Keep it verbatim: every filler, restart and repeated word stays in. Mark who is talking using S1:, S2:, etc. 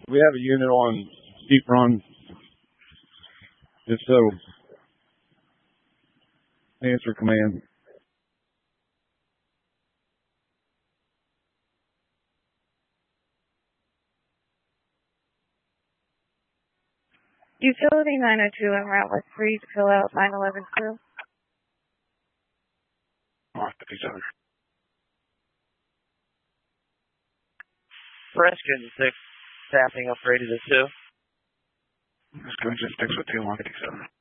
S1: We have a unit on Steep Run. If so, answer command.
S2: Utility nine oh two en route with three to fill out nine eleven crew.
S1: North fifty-seven.
S3: Rescue six, staffing upgraded to two.
S1: Let's go just six with two one fifty-seven.